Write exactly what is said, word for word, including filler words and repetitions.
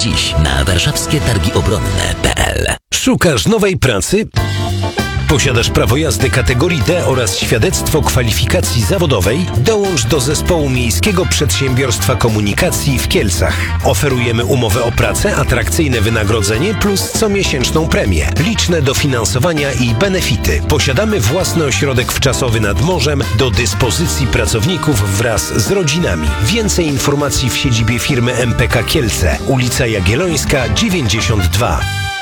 dziś na warszawskie targi obronne kropka p l. Szukasz nowej pracy? Posiadasz prawo jazdy kategorii D oraz świadectwo kwalifikacji zawodowej? Dołącz do zespołu Miejskiego Przedsiębiorstwa Komunikacji w Kielcach. Oferujemy umowę o pracę, atrakcyjne wynagrodzenie plus comiesięczną premię, liczne dofinansowania i benefity. Posiadamy własny ośrodek wczasowy nad morzem do dyspozycji pracowników wraz z rodzinami. Więcej informacji w siedzibie firmy M P K Kielce, ulica Jagiellońska dziewięćdziesiąt dwa.